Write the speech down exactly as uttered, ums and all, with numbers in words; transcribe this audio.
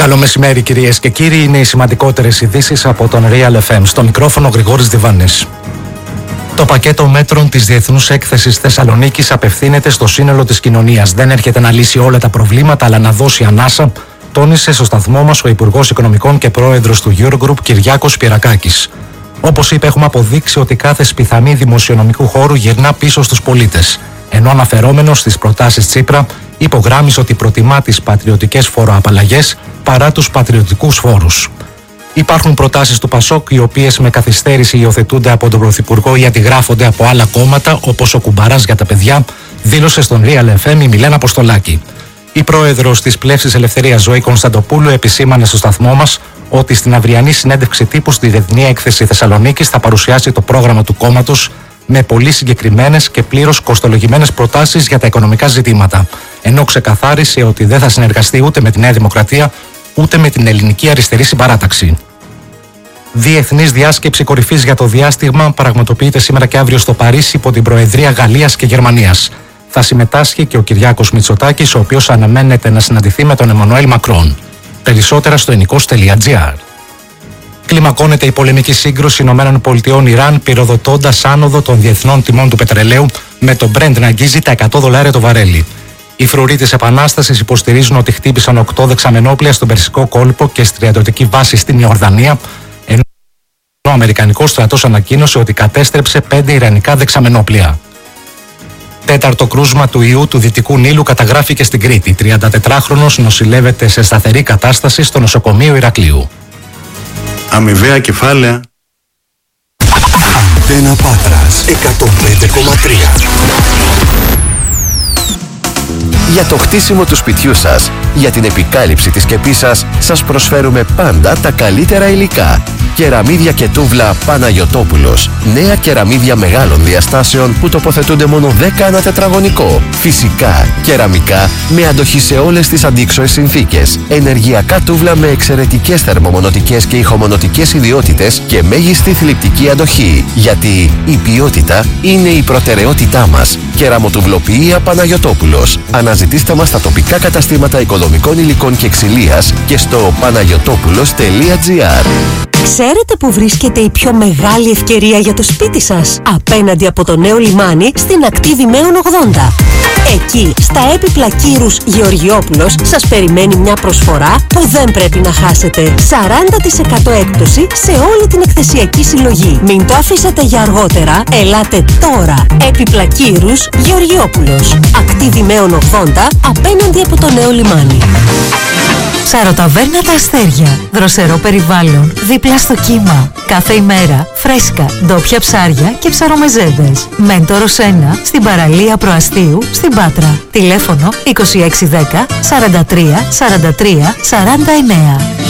Καλό μεσημέρι, κυρίες και κύριοι. Είναι οι σημαντικότερες ειδήσεις από τον Real εφ εμ. Στο μικρόφωνο Γρηγόρης Διβάνης. Το πακέτο μέτρων της Διεθνούς Έκθεσης Θεσσαλονίκης απευθύνεται στο σύνολο της κοινωνίας. Δεν έρχεται να λύσει όλα τα προβλήματα, αλλά να δώσει ανάσα, τόνισε στο σταθμό μας ο Υπουργός Οικονομικών και Πρόεδρος του Eurogroup, Κυριάκος Πυρακάκης. Όπως είπε, έχουμε αποδείξει ότι κάθε σπιθαμή δημοσιονομικού χώρου γυρνά πίσω στους πολίτες. Ενώ αναφερόμενος στις προτάσεις Τσίπρα, υπογράμμισε ότι προτιμά τις πατριωτικές φοροαπαλλαγές παρά τους πατριωτικούς φόρους. Υπάρχουν προτάσεις του Πασόκ, οι οποίες με καθυστέρηση υιοθετούνται από τον Πρωθυπουργό ή αντιγράφονται από άλλα κόμματα, όπως ο Κουμπαράς για τα παιδιά, δήλωσε στον Real εφ εμ η Μιλένα Αποστολάκη. Η πρόεδρος της Πλεύσης Ελευθερίας, Ζωή Κωνσταντοπούλου, επισήμανε στο σταθμό μας ότι στην αυριανή συνέντευξη τύπου στη Διεθνή Έκθεση Θεσσαλονίκης θα παρουσιάσει το πρόγραμμα του κόμματος με πολύ συγκεκριμένες και πλήρως κοστολογημένες προτάσεις για τα οικονομικά ζητήματα. Ενώ ξεκαθάρισε ότι δεν θα συνεργαστεί ούτε με τη Νέα Δημοκρατία ούτε με την Ελληνική Αριστερή Συμπαράταξη. Διεθνής διάσκεψη κορυφής για το διάστημα πραγματοποιείται σήμερα και αύριο στο Παρίσι υπό την Προεδρία Γαλλίας και Γερμανίας. Θα συμμετάσχει και ο Κυριάκος Μητσοτάκης, ο οποίος αναμένεται να συναντηθεί με τον Εμμανουέλ Μακρόν. Περισσότερα στο ενικός τελεία τζι άρ. Κλιμακώνεται η πολεμική σύγκρουση ΗΠΑ Ιράν, πυροδοτώντας άνοδο των διεθνών τιμών του πετρελαίου, με το Brent να αγγίζει τα εκατό δολάρια το βαρέλι. Οι φρουροί της Επανάστασης υποστηρίζουν ότι χτύπησαν οκτώ δεξαμενόπλια στον Περσικό κόλπο και στρατιωτική βάση στην Ιορδανία, ενώ ο Αμερικανικός στρατός ανακοίνωσε ότι κατέστρεψε πέντε ιρανικά δεξαμενόπλια. Τέταρτο κρούσμα του ιού του Δυτικού Νείλου καταγράφηκε στην Κρήτη. τριαντατετράχρονος νοσηλεύεται σε σταθερή κατάσταση στο νοσοκομείο Ηρακλείου. Αμοιβαία κεφάλαια. Αντένα Πάτρας εκατόν πέντε κόμμα τρία. Για το χτίσιμο του σπιτιού σας, για την επικάλυψη της σκεπής σας, σας προσφέρουμε πάντα τα καλύτερα υλικά. Κεραμίδια και τούβλα Παναγιωτόπουλος. Νέα κεραμίδια μεγάλων διαστάσεων που τοποθετούνται μόνο δέκα ανά τετραγωνικό. Φυσικά, κεραμικά με αντοχή σε όλες τις αντίξωες συνθήκες. Ενεργειακά τούβλα με εξαιρετικές θερμομονωτικές και ηχομονωτικές ιδιότητες και μέγιστη θλιπτική αντοχή. Γιατί η ποιότητα είναι η προτεραιότητά μας. Κεραμοτουβλοποιία Παναγιωτόπουλος. Αναζητήστε μας στα τοπικά καταστήματα οικοδομικών υλικών και ξυλίας και στο παναγιωτόπουλος τελεία τζι άρ. Ξέρετε που βρίσκεται η πιο μεγάλη ευκαιρία για το σπίτι σας? Απέναντι από το νέο λιμάνι στην ακτή Δημαίων ογδόντα. Εκεί, στα έπιπλα Κύρους Γεωργιόπουλος, σας περιμένει μια προσφορά που δεν πρέπει να χάσετε. σαράντα τοις εκατό έκπτωση σε όλη την εκθεσιακή συλλογή. Μην το αφήσετε για αργότερα, ελάτε τώρα. Έπιπλα Κύρους Γεωργιόπουλος. Ακτή Δημαίων ογδόντα, απέναντι από το νέο λιμάνι. Ψαροταβέρνα Τα Αστέρια. Δροσερό περιβάλλον, δίπλα στο κύμα. Κάθε ημέρα φρέσκα, ντόπια ψάρια και ψαρομεζέδες. Μέντορος ένα, στην παραλία Προαστίου, στην Πάτρα. Τηλέφωνο είκοσι έξι δέκα σαράντα τρία σαράντα τρία σαράντα εννέα.